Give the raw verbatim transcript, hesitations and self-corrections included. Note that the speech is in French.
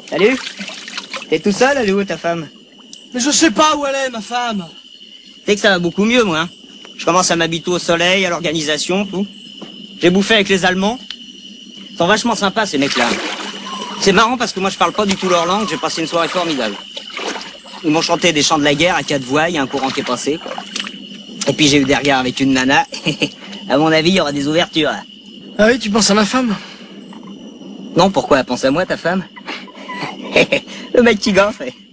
Salut. T'es tout seul, elle est où ta femme? Mais je sais pas où elle est, ma femme. Tu sais que ça va beaucoup mieux, moi. Hein. Je commence à m'habituer au soleil, à l'organisation, tout. J'ai bouffé avec les Allemands. Ils sont vachement sympas, ces mecs-là. C'est marrant parce que moi, je parle pas du tout leur langue. J'ai passé une soirée formidable. Ils m'ont chanté des chants de la guerre à quatre voix. Il y a un courant qui est passé, quoi. Et puis j'ai eu des regards avec une nana. À mon avis, il y aura des ouvertures, là. Ah oui, tu penses à ma femme? Non, pourquoi? Pense à moi, ta femme. Le mec qui gonfle.